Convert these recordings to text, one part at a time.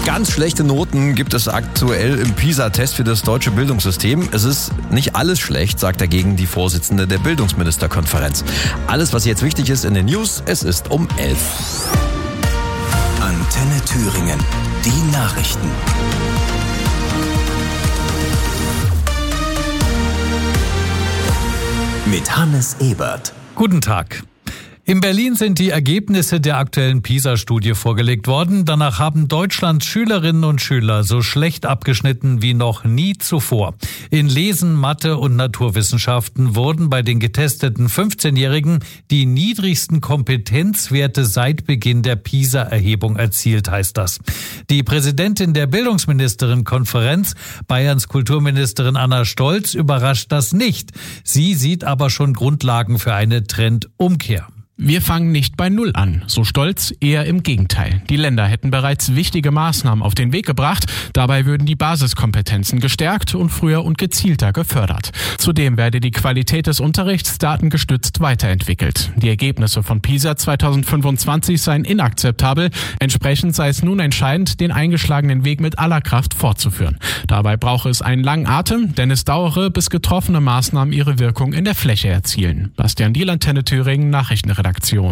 Ganz schlechte Noten gibt es aktuell im PISA-Test für das deutsche Bildungssystem. Es ist nicht alles schlecht, sagt dagegen die Vorsitzende der Bildungsministerkonferenz. Alles, was jetzt wichtig ist in den News, es ist um 11. Antenne Thüringen, die Nachrichten. Mit Hannes Ebert. Guten Tag. In Berlin sind die Ergebnisse der aktuellen PISA-Studie vorgelegt worden. Danach haben Deutschlands Schülerinnen und Schüler so schlecht abgeschnitten wie noch nie zuvor. In Lesen, Mathe und Naturwissenschaften wurden bei den getesteten 15-Jährigen die niedrigsten Kompetenzwerte seit Beginn der PISA-Erhebung erzielt, heißt das. Die Präsidentin der Bildungsministerinnenkonferenz, Bayerns Kulturministerin Anna Stolz, überrascht das nicht. Sie sieht aber schon Grundlagen für eine Trendumkehr. Wir fangen nicht bei Null an, so Stolz, eher im Gegenteil. Die Länder hätten bereits wichtige Maßnahmen auf den Weg gebracht. Dabei würden die Basiskompetenzen gestärkt und früher und gezielter gefördert. Zudem werde die Qualität des Unterrichts datengestützt weiterentwickelt. Die Ergebnisse von PISA 2025 seien inakzeptabel. Entsprechend sei es nun entscheidend, den eingeschlagenen Weg mit aller Kraft fortzuführen. Dabei brauche es einen langen Atem, denn es dauere, bis getroffene Maßnahmen ihre Wirkung in der Fläche erzielen. Bastian Diehl, Antenne Thüringen, Nachrichtenredaktion.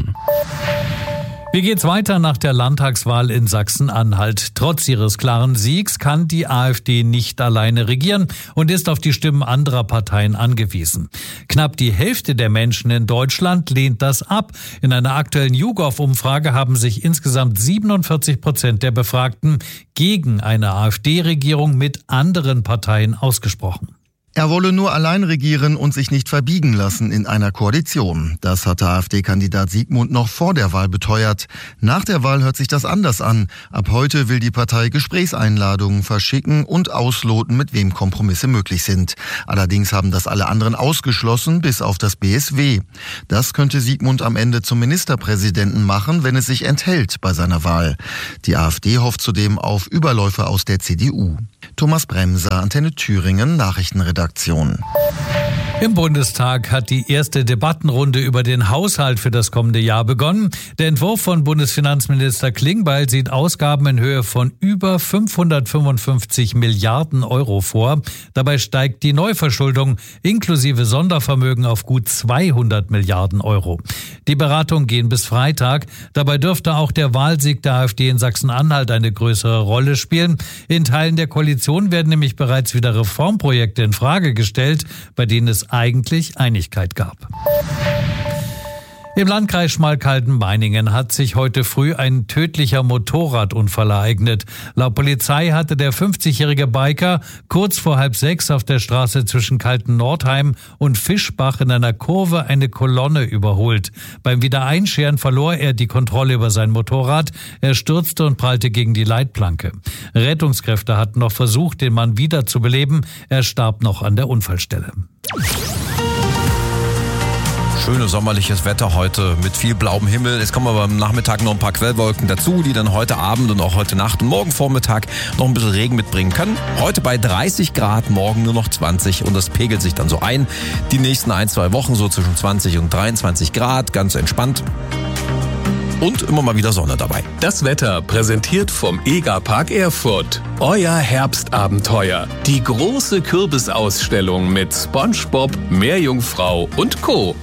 Wie geht's weiter nach der Landtagswahl in Sachsen-Anhalt? Trotz ihres klaren Siegs kann die AfD nicht alleine regieren und ist auf die Stimmen anderer Parteien angewiesen. Knapp die Hälfte der Menschen in Deutschland lehnt das ab. In einer aktuellen YouGov-Umfrage haben sich insgesamt 47% der Befragten gegen eine AfD-Regierung mit anderen Parteien ausgesprochen. Er wolle nur allein regieren und sich nicht verbiegen lassen in einer Koalition. Das hatte AfD-Kandidat Siegmund noch vor der Wahl beteuert. Nach der Wahl hört sich das anders an. Ab heute will die Partei Gesprächseinladungen verschicken und ausloten, mit wem Kompromisse möglich sind. Allerdings haben das alle anderen ausgeschlossen, bis auf das BSW. Das könnte Siegmund am Ende zum Ministerpräsidenten machen, wenn es sich enthält bei seiner Wahl. Die AfD hofft zudem auf Überläufe aus der CDU. Thomas Bremser, Antenne Thüringen, Nachrichtenredaktion. Im Bundestag hat die erste Debattenrunde über den Haushalt für das kommende Jahr begonnen. Der Entwurf von Bundesfinanzminister Klingbeil sieht Ausgaben in Höhe von über 555 Milliarden Euro vor. Dabei steigt die Neuverschuldung inklusive Sondervermögen auf gut 200 Milliarden Euro. Die Beratungen gehen bis Freitag. Dabei dürfte auch der Wahlsieg der AfD in Sachsen-Anhalt eine größere Rolle spielen. In Teilen der Koalition werden nämlich bereits wieder Reformprojekte in Frage gestellt, bei denen es eigentlich Einigkeit gab. Im Landkreis Schmalkalden-Meiningen hat sich heute früh ein tödlicher Motorradunfall ereignet. Laut Polizei hatte der 50-jährige Biker kurz vor 5:30 auf der Straße zwischen Kalten-Nordheim und Fischbach in einer Kurve eine Kolonne überholt. Beim Wiedereinscheren verlor er die Kontrolle über sein Motorrad. Er stürzte und prallte gegen die Leitplanke. Rettungskräfte hatten noch versucht, den Mann wiederzubeleben. Er starb noch an der Unfallstelle. Schönes sommerliches Wetter heute mit viel blauem Himmel. Es kommen aber am Nachmittag noch ein paar Quellwolken dazu, die dann heute Abend und auch heute Nacht und morgen Vormittag noch ein bisschen Regen mitbringen können. Heute bei 30 Grad, morgen nur noch 20 und das pegelt sich dann so ein. Die nächsten 1-2 Wochen so zwischen 20 und 23 Grad, ganz entspannt. Und immer mal wieder Sonne dabei. Das Wetter präsentiert vom EGA-Park Erfurt. Euer Herbstabenteuer. Die große Kürbisausstellung mit SpongeBob, Meerjungfrau und Co.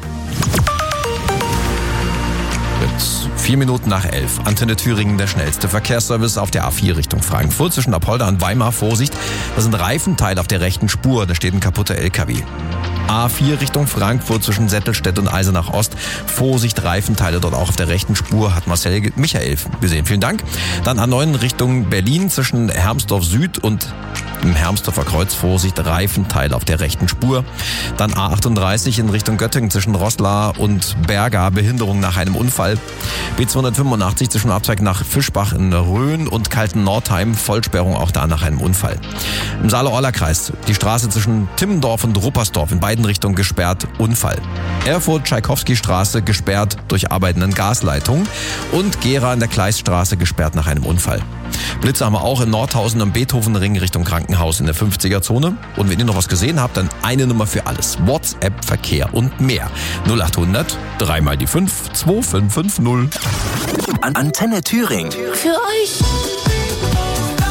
Jetzt 4 Minuten nach 11. Antenne Thüringen, der schnellste Verkehrsservice auf der A4 Richtung Frankfurt. Zwischen Apolda und Weimar, Vorsicht, da sind Reifenteile auf der rechten Spur. Da steht ein kaputter LKW. A4 Richtung Frankfurt zwischen Settelstedt und Eisenach Ost. Vorsicht, Reifenteile dort auch auf der rechten Spur, hat Michael gesehen. Vielen Dank. Dann A9 Richtung Berlin zwischen Hermsdorf Süd und im Hermsdorfer Kreuz. Vorsicht, Reifenteile auf der rechten Spur. Dann A38 in Richtung Göttingen zwischen Roßla und Berga. Behinderung nach einem Unfall. B285 zwischen Abzweig nach Fischbach in Rhön und Kalten-Nordheim. Vollsperrung auch da nach einem Unfall. Im Saale-Orla-Kreis die Straße zwischen Timmendorf und Ruppersdorf in beiden Richtungen gesperrt. Unfall. Erfurt-Tschaikowski-Straße gesperrt durch arbeitenden Gasleitungen. Und Gera in der Kleiststraße gesperrt nach einem Unfall. Blitze haben wir auch in Nordhausen am Beethovenring Richtung Krankenhaus in der 50er-Zone. Und wenn ihr noch was gesehen habt, dann eine Nummer für alles. WhatsApp, Verkehr und mehr. 0800 3 mal die 5 2550. Antenne Thüringen. Für euch.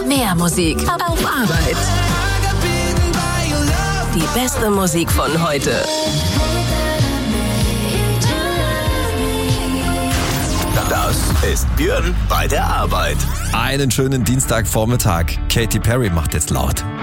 Mehr Musik auf Arbeit. Die beste Musik von heute. Das ist Björn bei der Arbeit. Einen schönen Dienstagvormittag. Katy Perry macht jetzt laut.